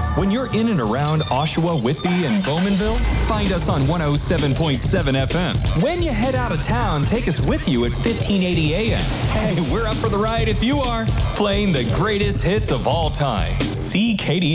When you're in and around Oshawa, Whitby, and Bowmanville, find us on 107.7 FM. When you head out of town, take us with you at 1580 AM. Hey, we're up for the ride if you are. Playing the greatest hits of all time. CKD.